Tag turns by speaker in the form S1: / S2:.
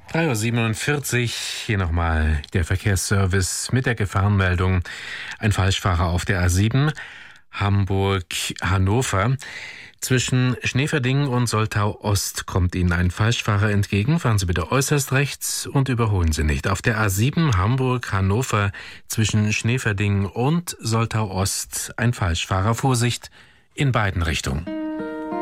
S1: 3:47 Uhr, hier nochmal der Verkehrsservice mit der Gefahrenmeldung. Ein Falschfahrer auf der A7, Hamburg-Hannover. Zwischen Schneeverding und Soltau-Ost kommt Ihnen ein Falschfahrer entgegen. Fahren Sie bitte äußerst rechts und überholen Sie nicht. Auf der A7 Hamburg-Hannover zwischen Schneeverding und Soltau-Ost ein Falschfahrer. Vorsicht in beiden Richtungen.